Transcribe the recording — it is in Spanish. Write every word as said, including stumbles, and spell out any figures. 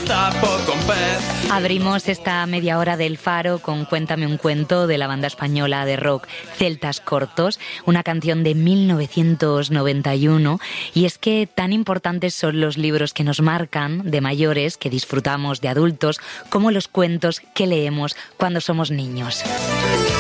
tapo con pez. Abrimos esta media hora del Faro con Cuéntame un cuento de la banda española de rock Celtas Cortos, una canción de mil novecientos noventa y uno, y es que tan importantes son los libros que nos marcan de mayores, que disfrutamos de adultos, como los cuentos que leemos cuando somos niños.